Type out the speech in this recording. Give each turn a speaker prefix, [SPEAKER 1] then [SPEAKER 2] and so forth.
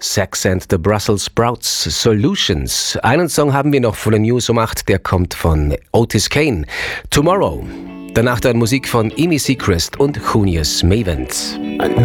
[SPEAKER 1] Sex and the Brussels Sprouts Solutions. Einen Song haben wir noch von den News um 8, der kommt von Otis Kane. Tomorrow. Danach dann Musik von Amy Seacrest und Junius Mavent.